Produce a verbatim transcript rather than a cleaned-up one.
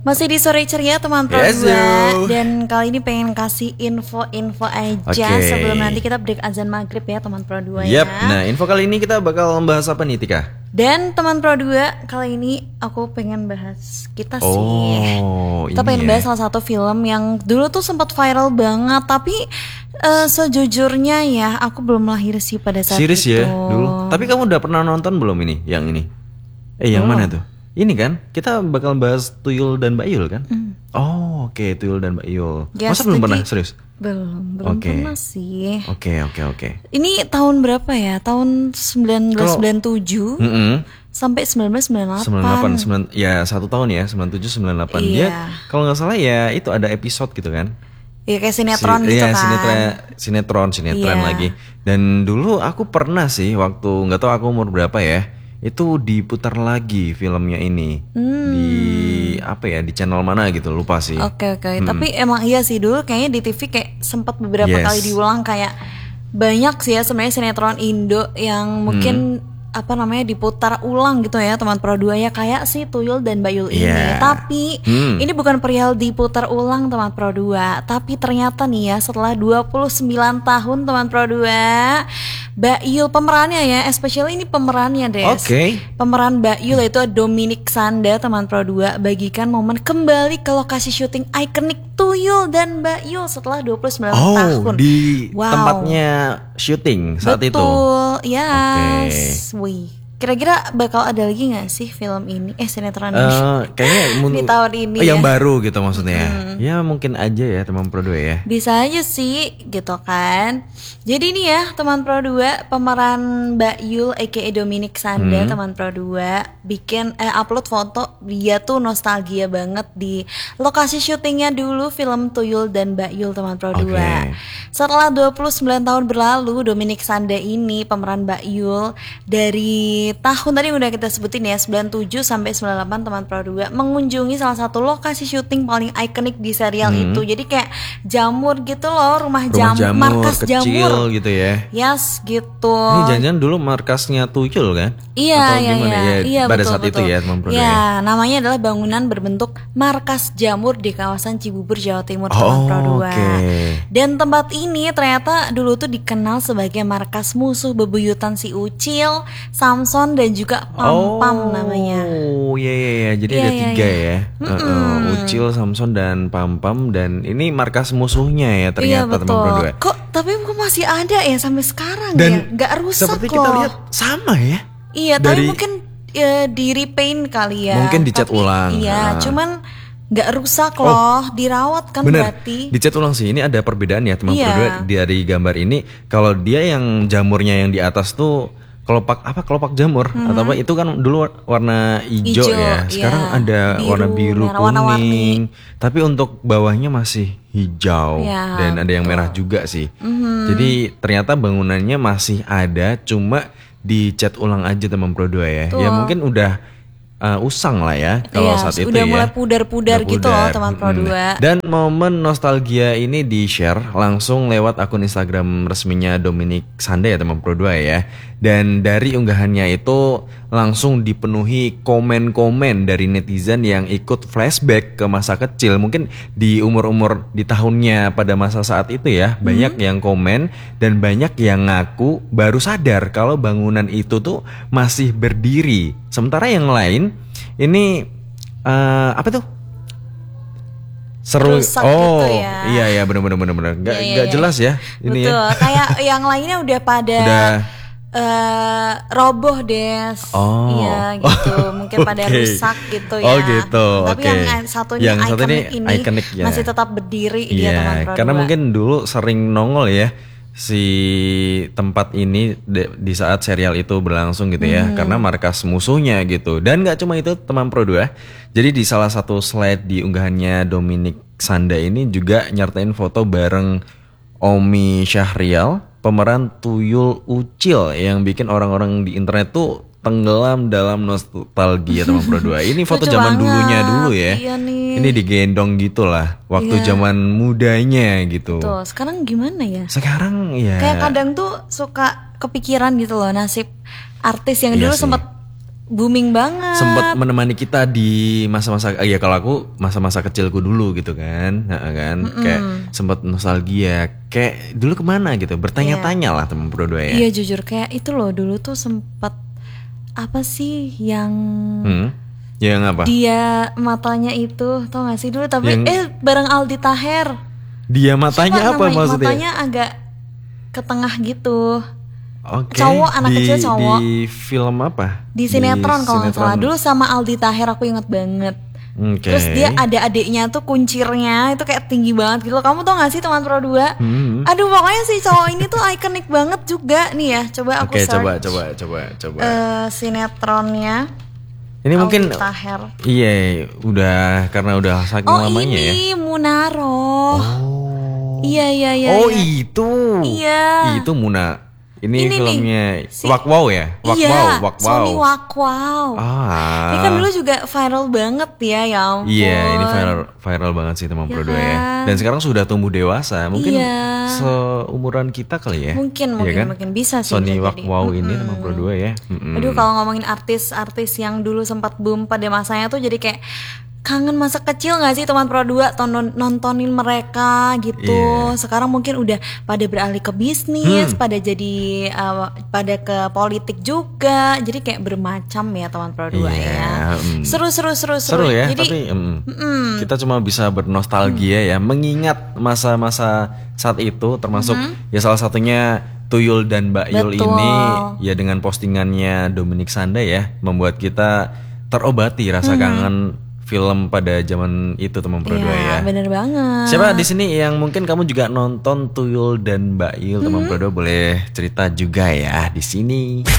Masih di Sore Ceria teman Pro Yes, dua. yo. Dan kali ini pengen kasih info-info aja Oke. sebelum nanti kita break azan maghrib ya teman Pro dua Yap, ya. nah info kali ini kita bakal membahas apa nih Tika? Dan teman Pro dua, kali ini aku pengen bahas kita sih. Oh, Kita ini pengen ya. bahas salah satu film yang dulu tuh sempat viral banget, tapi eh, sejujurnya ya aku belum lahir sih pada saat Series itu. ya dulu. Tapi kamu udah pernah nonton belum ini? Yang ini? Eh yang Belum. mana tuh? Ini kan kita bakal bahas Tuyul dan Mbak Yul kan? Mm. Oh oke, Tuyul dan Mbak Yul. Yes, Masa belum tadi- pernah? Serius? Belum, belum Oke. pernah sih. Oke oke oke. Ini tahun berapa ya? Tahun sembilan belas sembilan puluh tujuh Mm-mm. sampai sembilan belas sembilan puluh delapan. sembilan puluh delapan, sembilan, ya satu tahun ya, sembilan puluh tujuh, sembilan puluh delapan. Dia Iya. kalau nggak salah ya itu ada episode gitu kan? Ya kayak sinetron Si- gitu iya, kan. sinetron, sinetron, sinetron Iya. lagi. Dan dulu aku pernah sih waktu nggak tahu aku umur berapa ya, itu diputar lagi filmnya ini Hmm. di apa ya di channel mana gitu lupa sih. Oke oke, tapi emang iya sih dulu kayaknya di T V kayak sempat beberapa Yes. kali diulang, kayak banyak sih ya sebenarnya sinetron Indo yang mungkin apa namanya diputar ulang gitu ya teman Pro dua ya, kayak si Tuyul dan Mbak Yul ini. Iya. Tapi Hmm. ini bukan perihal diputar ulang teman Pro dua, tapi ternyata nih ya setelah dua puluh sembilan tahun teman Pro dua, Mbak Yul pemerannya ya, especially ini pemerannya deh. Oke. Pemeran Mbak Yul yaitu Dominic Sanda teman Pro dua bagikan momen kembali ke lokasi syuting ikonik Tuyul dan Mbak Yul setelah dua puluh sembilan Oh, tahun. di Wow. tempatnya syuting saat itu. Betul, yes. Wih, kira-kira bakal ada lagi nggak sih film ini? Eh sinetron ini Eh, kayaknya mun- di tahun ini oh, yang ya? baru gitu maksudnya. Ya mungkin aja ya teman Pro dua ya. Bisa aja sih gitu kan. Jadi ini ya teman Pro dua, pemeran Mbak Yul aka Dominic Sanda Hmm. teman Pro dua bikin eh, upload foto dia tuh nostalgia banget di lokasi syutingnya dulu film Tuyul dan Mbak Yul teman Pro dua. Oke. Setelah dua puluh sembilan tahun berlalu, Dominic Sanda ini pemeran Mbak Yul dari tahun tadi udah kita sebutin ya sembilan puluh tujuh sampai sembilan puluh delapan teman Pro dua mengunjungi salah satu lokasi syuting paling ikonik di serial itu. Jadi kayak jamur gitu loh, rumah, Rumah jam- jamur markas kecil jamur. gitu ya. Yes, gitu. Ini jangan-jangan dulu markasnya Tuyul kan? Iya, Atau iya, gimana iya, ya? iya, Pada betul, saat itu betul. ya teman Pro dua Ya, ya. namanya adalah bangunan berbentuk markas jamur di kawasan Cibubur, Jawa Timur, Oh, teman Pro dua. oke. Dan tempat ini ternyata dulu tuh dikenal sebagai markas musuh bebuyutan si Ucil, Samson dan juga Pam Pam namanya. Oh, iya iya iya. Jadi Iya, ada iya, tiga iya. ya. Heeh, Ucil, Samson dan Pam Pam, dan ini markas musuhnya ya Iya ternyata teman Pro betul. dua. Kok tapi kok masih ada ya sampai sekarang Dan ya? Nggak rusak seperti loh. kita lihat sama ya. Iya, tapi Dari- mungkin ya, di repaint kali ya. Mungkin dicat Tapi, ulang. Iya, Ah. cuman nggak rusak loh, dirawat kan Bener, berarti. dicat ulang sih. Ini ada perbedaan ya teman Iya. Pro dua dari gambar ini. Kalau dia yang jamurnya yang di atas tuh kelopak apa kelopak jamur atau apa itu kan dulu warna hijau Ijo, ya. Sekarang iya. ada Biru, warna biru, merah, warna-warni. kuning. Tapi untuk bawahnya masih hijau Ya, dan ada yang betul. merah juga sih. Jadi ternyata bangunannya masih ada, cuma dicat ulang aja teman Pro dua ya. Ya Betul. mungkin udah uh, usang lah ya kalau Iya, saat itu udah ya. mulai pudar-pudar Udah gitu loh pudar. teman Pro Mm-mm. dua. Dan momen nostalgia ini di-share langsung lewat akun Instagram resminya Dominic Sanda ya teman Pro dua ya. Dan dari unggahannya itu langsung dipenuhi komen-komen dari netizen yang ikut flashback ke masa kecil. Mungkin di umur-umur di tahunnya pada masa saat itu ya. Banyak yang komen dan banyak yang ngaku baru sadar kalau bangunan itu tuh masih berdiri. Sementara yang lain ini eh, apa tuh? Seru. Rusak Oh, gitu ya. iya iya benar benar benar benar. Enggak Iya, iya, enggak iya. jelas ya ini Betul, ya. kayak yang lainnya udah pada Udah. eh, roboh des. Oh. Iya gitu, mungkin pada Oke. rusak gitu ya. Oh, gitu, Tapi oke. yang satunya Yang satu ikonik ini ini ikonik ya. masih tetap berdiri dia Iya, teman Pro karena dua. mungkin dulu sering nongol ya si tempat ini de- di saat serial itu berlangsung gitu ya, Hmm. karena markas musuhnya gitu. Dan nggak cuma itu teman Pro dua. Jadi di salah satu slide di unggahannya Dominic Sanda ini juga nyertain foto bareng Omi Syahrial, pemeran Tuyul Ucil yang bikin orang-orang di internet tuh tenggelam dalam nostalgia teman Pro dua. Ini foto Lucu zaman banget. dulunya dulu ya. Iya nih. Ini digendong gitu lah, waktu Iya. zaman mudanya gitu. Tuh, sekarang gimana ya? Sekarang ya. Kayak kadang tuh suka kepikiran gitu loh nasib artis yang Iya dulu sih. sempat booming banget. Sempat menemani kita di masa-masa ya kalau aku masa-masa kecilku dulu gitu kan, nah, kan mm-mm. kayak sempat nostalgia, kayak dulu kemana gitu, bertanya-tanya yeah. lah teman Pro dua ya. Iya jujur kayak itu loh dulu tuh sempat apa sih yang hmm? yang apa? Dia matanya itu tau gak sih dulu tapi yang... eh bareng Aldi Taher. Dia matanya Siapa apa namanya? maksudnya? Matanya agak ke tengah gitu. Oke. Cowok anak di, kecil cowok. Di film apa? Di sinetron kalau nggak salah. Dulu sama Aldi Taher aku inget banget. Okay. Terus dia ada adiknya tuh kuncirnya itu kayak tinggi banget gitu. Kamu tau gak sih teman Pro dua? Hmm. Aduh pokoknya si cowok ini tuh ikonik banget juga nih ya. Coba aku okay, search. coba coba coba coba. Uh, sinetronnya. Ini Aldi mungkin Taher. Iya, udah karena udah saking oh, lamanya ya. Oh ini Munaro. Oh. Iya iya iya. Oh iya. itu. Iya. Itu Muna. Ini, ini filmnya si, Wakwow ya? Wakwow, iya, Wakwow. Sony Wakwow. Ah. Ini kan dulu juga viral banget ya, ya ampun. Iya, ini viral viral banget sih teman ya Pro dua kan? ya. Dan sekarang sudah tumbuh dewasa, mungkin iya. seumuran kita kali ya. Mungkin, ya mungkin, kan? mungkin bisa sih. Sony Wakwow ini hmm. teman Pro dua ya. Hmm. Aduh, kalau ngomongin artis-artis yang dulu sempat boom pada masanya tuh jadi kayak kangen masa kecil gak sih teman Pro dua tonton, nontonin mereka gitu. Yeah. Sekarang mungkin udah pada beralih ke bisnis, hmm. pada jadi uh, pada ke politik juga. Jadi kayak bermacam ya teman Pro dua yeah. ya. Mm. Seru seru seru seru. Seru ya, jadi, tapi mm, mm. kita cuma bisa bernostalgia mm. ya, mengingat masa-masa saat itu termasuk mm-hmm. ya salah satunya Tuyul dan Mbak Yul ini ya dengan postingannya Dominic Sanda ya membuat kita terobati rasa mm. kangen film pada zaman itu teman Pro dua ya. Iya, bener banget. Siapa di sini yang mungkin kamu juga nonton Tuyul dan Mbak Yul teman hmm. Pro dua boleh cerita juga ya di sini.